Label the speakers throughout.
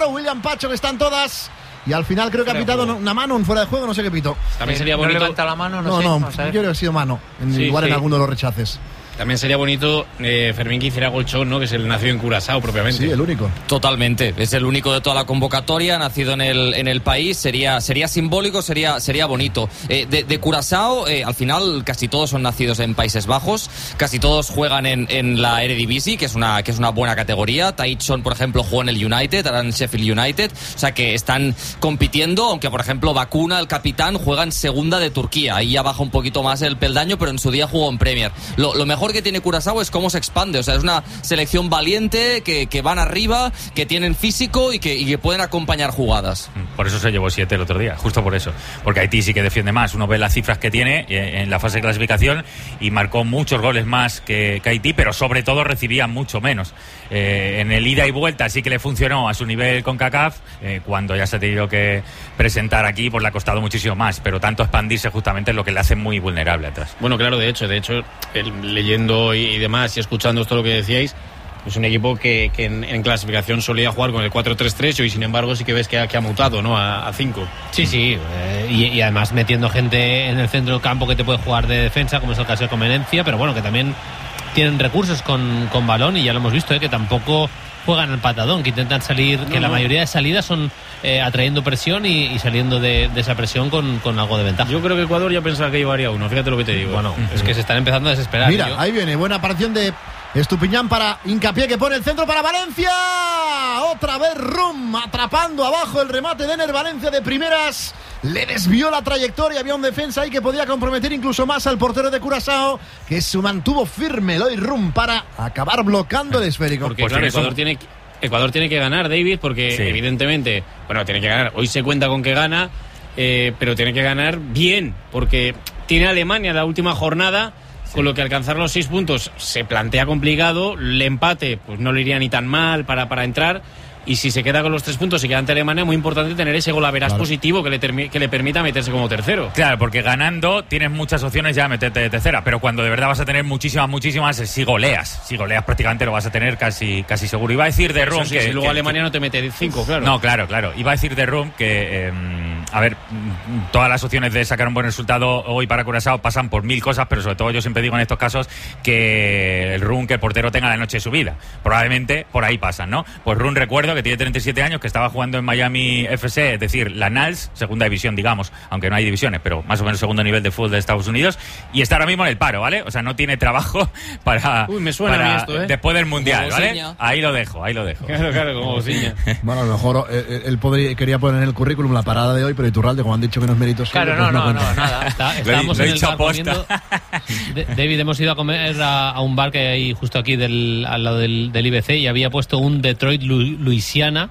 Speaker 1: Álvaro, William Pacho, que están todas. Y al final creo que ha pitado una mano, un fuera de juego, no sé qué pito.
Speaker 2: También sería bonito.
Speaker 3: ¿No levanta la mano?
Speaker 1: No, yo creo que ha sido mano. Igual en alguno de los rechaces.
Speaker 2: También sería bonito Fermín que hiciera Golchón, ¿no? Que es el nacido en Curazao propiamente.
Speaker 1: Sí, el único.
Speaker 4: Totalmente, es el único de toda la convocatoria, nacido en el país, sería simbólico, sería bonito. De Curazao, al final casi todos son nacidos en Países Bajos, casi todos juegan en la Eredivisie, que es una buena categoría. Taitson, por ejemplo, jugó en el United, ahora en Sheffield United, o sea que están compitiendo, aunque por ejemplo Bakuna, el capitán, juega en segunda de Turquía, ahí ya baja un poquito más el peldaño, pero en su día jugó en Premier. Lo mejor que tiene Curazao es cómo se expande, o sea, es una selección valiente, que van arriba, que tienen físico y que pueden acompañar jugadas.
Speaker 5: Por eso se llevó 7 el otro día, justo por eso, porque Haití sí que defiende más. Uno ve las cifras que tiene en la fase de clasificación y marcó muchos goles más que Haití, pero sobre todo recibía mucho menos. En el ida y vuelta sí que le funcionó a su nivel con CONCACAF, cuando ya se ha tenido que presentar aquí pues le ha costado muchísimo más, pero tanto expandirse justamente es lo que le hace muy vulnerable atrás.
Speaker 2: Bueno, claro, de hecho leyendo y demás y escuchando esto lo que decíais, es un equipo que en clasificación solía jugar con el 4-3-3 y hoy sin embargo sí que ves que ha mutado, ¿no? A 5.
Speaker 6: Sí, y además metiendo gente en el centro del campo que te puede jugar de defensa, como es el caso de Conveniencia, pero bueno, que también tienen recursos con balón, y ya lo hemos visto, que tampoco juegan al patadón, que intentan salir, que la mayoría de salidas son atrayendo presión y saliendo de esa presión con algo de ventaja.
Speaker 2: Yo creo que Ecuador ya pensaba que llevaría uno, fíjate lo que te digo.
Speaker 6: Bueno, es que se están empezando a desesperar.
Speaker 1: Mira, ahí viene, buena aparición de Estupiñán para Hincapié, que pone el centro para Valencia. Otra vez Rum atrapando abajo el remate de Ener Valencia de primeras. Le desvió la trayectoria, había un defensa ahí que podía comprometer incluso más al portero de Curazao, que se mantuvo firme Eloy Rum para acabar bloqueando el esférico.
Speaker 2: Porque claro, Ecuador tiene que ganar, David, porque evidentemente, tiene que ganar. Hoy se cuenta con que gana, pero tiene que ganar bien, porque tiene Alemania la última jornada, con lo que alcanzar los 6 puntos se plantea complicado. El empate pues no le iría ni tan mal para entrar. Y si se queda con los 3 puntos y queda ante Alemania, muy importante tener ese golaveras positivo que le permita meterse como tercero.
Speaker 5: Claro, porque ganando tienes muchas opciones ya de meterte de tercera, pero cuando de verdad vas a tener muchísimas, si goleas prácticamente lo vas a tener casi seguro. Iba a decir de Rum
Speaker 2: que luego Alemania no te mete 5, claro.
Speaker 5: No, claro. Iba a decir de Rum que, todas las opciones de sacar un buen resultado hoy para Curazao pasan por 1000 cosas, pero sobre todo yo siempre digo en estos casos que el portero tenga la noche de su vida. Probablemente por ahí pasan, ¿no? Pues Rum, recuerdo que tiene 37 años, que estaba jugando en Miami FC, es decir, la NALS, segunda división, digamos, aunque no hay divisiones, pero más o menos segundo nivel de fútbol de Estados Unidos, y está ahora mismo en el paro, ¿vale? O sea, no tiene trabajo para...
Speaker 2: me suena a mí esto,
Speaker 5: después del Mundial,
Speaker 4: como
Speaker 5: ¿vale?
Speaker 4: Bociña.
Speaker 5: Ahí lo dejo.
Speaker 2: Claro, como Bociña.
Speaker 1: Bueno, a lo mejor él quería poner en el currículum la parada de hoy, pero Iturralde, como han dicho menos méritos.
Speaker 3: Claro,
Speaker 1: pues
Speaker 3: no, nada.
Speaker 6: Estábamos
Speaker 5: lo he
Speaker 6: en el
Speaker 5: dicho
Speaker 6: bar
Speaker 5: aposta.
Speaker 6: comiendo. David, hemos ido a comer a un bar que hay justo aquí al lado del IBC, y había puesto un Detroit Louisiana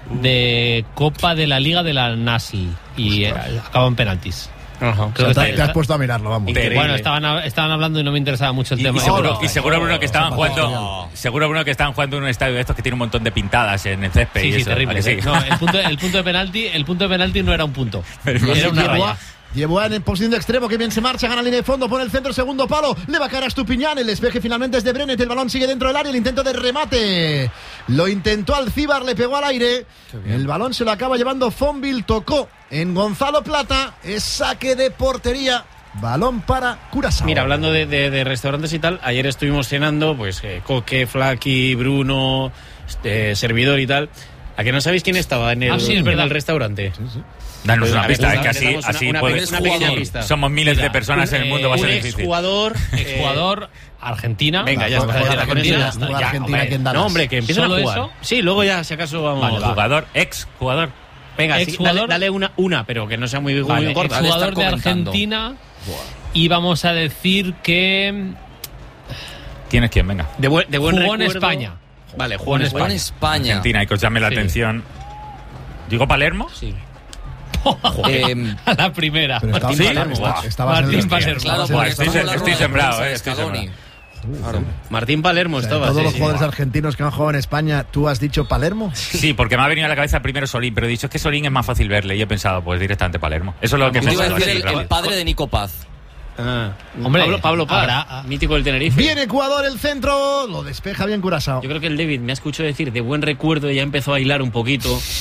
Speaker 6: de Copa de la Liga de la NASL, y acaba en penaltis.
Speaker 1: Te has puesto a mirarlo, vamos.
Speaker 6: Bueno, estaban hablando y no me interesaba mucho el tema.
Speaker 5: Seguro, Bruno, que estaban jugando. Seguro, Bruno, que estaban jugando en un estadio de estos que tiene un montón de pintadas en el césped.
Speaker 6: Sí, terrible. No, el punto de penalti no era un punto. Era una raya.
Speaker 1: Llevó en posición de extremo, que bien se marcha, gana línea de fondo, pone el centro, segundo palo, le va a caer a Estupiñán, el despeje finalmente es de Brenet, el balón sigue dentro del área, el intento de remate, lo intentó Alcíbar, le pegó al aire, el balón se lo acaba llevando Fonville, tocó en Gonzalo Plata, es saque de portería, balón para Curazao.
Speaker 2: Mira, hablando de restaurantes y tal, ayer estuvimos cenando, pues Coque, Flaky, Bruno, servidor y tal. ¿A que no sabéis quién estaba en el restaurante?
Speaker 1: Sí.
Speaker 5: Danos una pista, que así
Speaker 2: una pequeña pista.
Speaker 5: Somos miles de personas en el mundo, va a ser difícil.
Speaker 6: Exjugador, Argentina.
Speaker 2: Venga, ya está. No, hombre, que empiecen a jugar.
Speaker 6: Eso?
Speaker 2: Sí, luego ya, si acaso vamos.
Speaker 5: Exjugador.
Speaker 2: Venga, dale una, pero que no sea muy corta.
Speaker 6: Exjugador de Argentina. Y vamos a decir que...
Speaker 5: ¿Quién es quién? Venga.
Speaker 2: De buen
Speaker 6: jugó
Speaker 2: recuerdo.
Speaker 6: en España.
Speaker 2: Vale, jugó en España.
Speaker 5: Argentina, y que os llame la atención. ¿Digo Palermo?
Speaker 2: Sí.
Speaker 6: A la primera.
Speaker 1: Pero
Speaker 6: Martín Palermo.
Speaker 4: Claro,
Speaker 5: estoy sembrado,
Speaker 2: Martín Palermo estaba.
Speaker 1: Todos los jugadores argentinos que han jugado en España, ¿tú has dicho Palermo?
Speaker 5: Sí, porque me ha venido a la cabeza primero Solín, pero he dicho, es que Solín es más fácil verle, y he pensado, pues directamente Palermo. Eso es lo que he pensado.
Speaker 4: El padre de Nico Paz.
Speaker 6: Hombre,
Speaker 2: Pablo Paz, mítico del Tenerife.
Speaker 1: Viene Ecuador, el centro, lo despeja bien Curazao.
Speaker 2: Yo creo que el David me ha escuchado decir de buen recuerdo y ya empezó a hilar un poquito.